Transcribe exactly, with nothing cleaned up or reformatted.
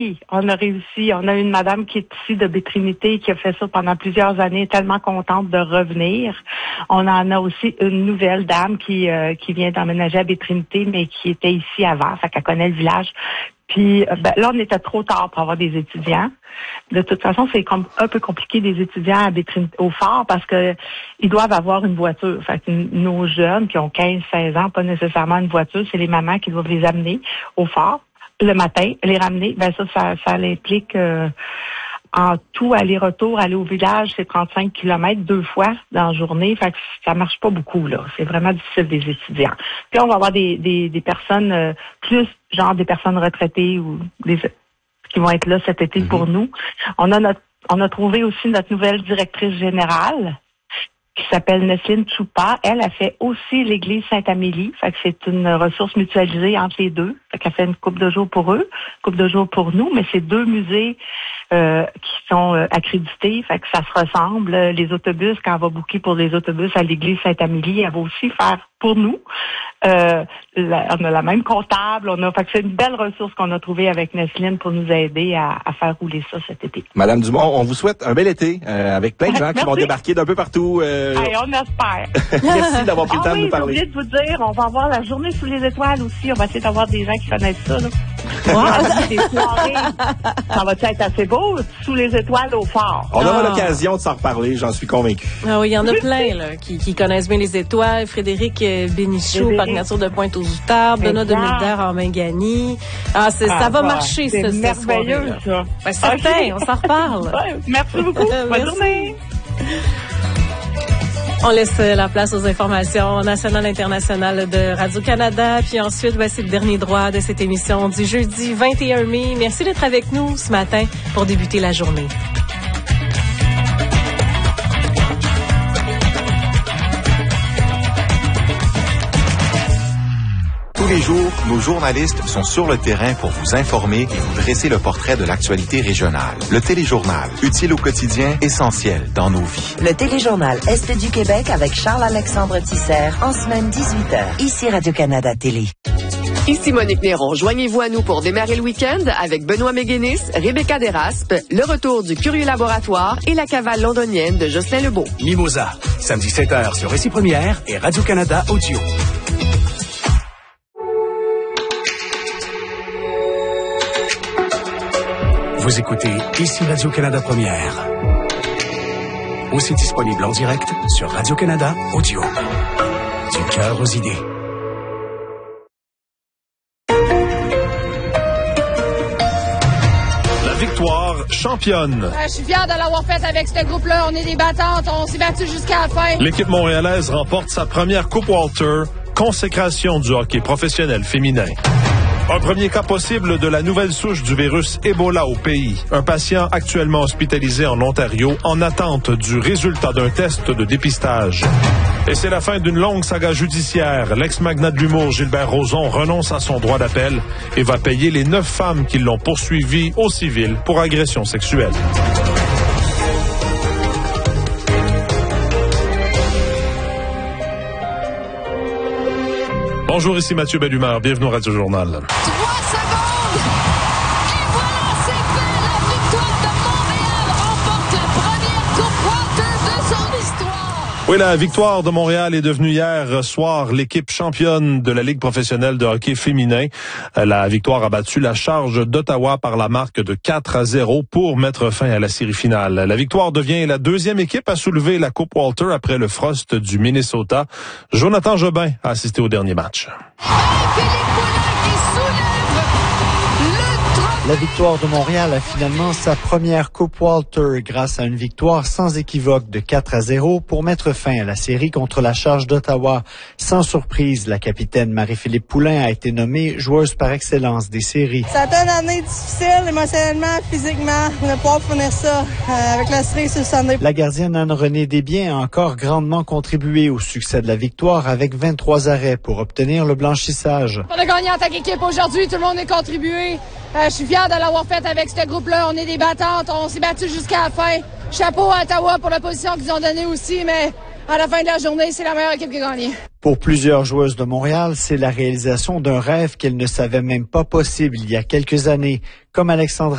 On a réussi. On a une madame qui est ici de Bétrinité qui a fait ça pendant plusieurs années, tellement contente de revenir. On en a aussi une nouvelle dame qui euh, qui vient d'emménager à Bétrinité, mais qui était ici avant, fait qu'elle connaît le village. Puis ben, là, on était trop tard pour avoir des étudiants. De toute façon, c'est comme un peu compliqué des étudiants à Bétrinité, au Fort parce que ils doivent avoir une voiture. Fait que nos jeunes qui ont quinze seize ans, pas nécessairement une voiture, c'est les mamans qui doivent les amener au Fort le matin, les ramener. Ben ça, ça, ça l'implique euh, en tout aller-retour, aller au village, c'est trente-cinq kilomètres deux fois dans la journée. Fait que ça marche pas beaucoup, là. C'est vraiment difficile des étudiants. Puis on va avoir des, des, des personnes euh, plus genre des personnes retraitées ou des qui vont être là cet été mm-hmm. pour nous. On a notre on a trouvé aussi notre nouvelle directrice générale qui s'appelle Nesline Choupa. Elle a fait aussi l'église Sainte-Amélie. Fait que c'est une ressource mutualisée entre les deux. Fait qu'elle fait une couple de jours pour eux, une couple de jours pour nous, mais c'est deux musées euh, qui sont euh, accrédités. Fait que ça se ressemble. Les autobus, quand on va booker pour les autobus à l'église Sainte-Amélie, elle va aussi faire pour nous. Euh, la, on a la même comptable. On a, fait que c'est une belle ressource qu'on a trouvée avec Nesline pour nous aider à, à faire rouler ça cet été. Madame Dumont, on vous souhaite un bel été euh, avec plein de gens qui vont débarquer d'un peu partout. Euh... Hey, on espère. Merci d'avoir pris le temps ah oui, de nous parler. J'ai oublié de vous dire, on va avoir la journée sous les étoiles aussi. On va essayer d'avoir des gens qui connaissent ça. Là. Wow. Des soirées. Ça va être assez beau sous les étoiles au Fort. On aura ah. l'occasion de s'en reparler, j'en suis convaincu. Ah oui, il y en a plein là, qui, qui connaissent bien les étoiles. Frédéric Bénichou, Parc Nature de Pointe-aux-Outards, Benoît de Mulder en Mingani. Ah, c'est, ah, ça va ouais. marcher, c'est ce, merveilleux, cette ça. Ben, certain, okay. On s'en reparle. Ouais, merci beaucoup. Bonne journée. On laisse la place aux informations nationales et internationales de Radio-Canada. Puis ensuite, ben, c'est le dernier droit de cette émission du jeudi vingt et un mai. Merci d'être avec nous ce matin pour débuter la journée. Tous les jours, nos journalistes sont sur le terrain pour vous informer et vous dresser le portrait de l'actualité régionale. Le Téléjournal, utile au quotidien, essentiel dans nos vies. Le Téléjournal Est du Québec avec Charles-Alexandre Tisser en semaine dix-huit heures. Ici Radio-Canada Télé. Ici Monique Néron. Joignez-vous à nous pour démarrer le week-end avec Benoît Méguénis, Rebecca Desraspes, le retour du Curieux Laboratoire et la cavale londonienne de Jocelyn Lebeau. Mimosa, samedi sept heures sur Récit Première et Radio-Canada Audio. Vous écoutez ici Radio-Canada Première. Aussi disponible en direct sur Radio-Canada Audio. Du cœur aux idées. La victoire championne. Euh, je suis fière de l'avoir faite avec ce groupe-là. On est des battantes. On s'est battus jusqu'à la fin. L'équipe montréalaise remporte sa première Coupe Walter, consécration du hockey professionnel féminin. Un premier cas possible de la nouvelle souche du virus Ebola au pays. Un patient actuellement hospitalisé en Ontario en attente du résultat d'un test de dépistage. Et c'est la fin d'une longue saga judiciaire. L'ex-magnat de l'humour Gilbert Rozon renonce à son droit d'appel et va payer les neuf femmes qui l'ont poursuivi au civil pour agression sexuelle. Bonjour, ici Mathieu Bellumeur. Bienvenue au Radio Journal. Trois secondes! Et voilà, c'est fait! La victoire de Montréal remporte la première Coupe Walter de son histoire! Oui, la victoire de Montréal est devenue hier soir l'équipe championne de la Ligue professionnelle de hockey féminin. La victoire a battu la Charge d'Ottawa par la marque de quatre à zéro pour mettre fin à la série finale. La victoire devient la deuxième équipe à soulever la Coupe Walter après le Frost du Minnesota. Jonathan Jobin a assisté au dernier match. La victoire de Montréal a finalement sa première Coupe Walter grâce à une victoire sans équivoque de quatre à zéro pour mettre fin à la série contre la Charge d'Ottawa. Sans surprise, la capitaine Marie-Philippe Poulin a été nommée joueuse par excellence des séries. Ça a été une année difficile, émotionnellement, physiquement, de pouvoir finir ça euh, avec la série sur le Sunday. La gardienne Anne-Renée Desbiens a encore grandement contribué au succès de la victoire avec vingt-trois arrêts pour obtenir le blanchissage. On a gagné en tant qu'équipe aujourd'hui, tout le monde a contribué. Euh, je suis fière de l'avoir faite avec ce groupe-là. On est des battantes, on s'est battus jusqu'à la fin. Chapeau à Ottawa pour la position qu'ils ont donnée aussi, mais à la fin de la journée, c'est la meilleure équipe qui a gagné. Pour plusieurs joueuses de Montréal, c'est la réalisation d'un rêve qu'elles ne savaient même pas possible il y a quelques années, comme Alexandra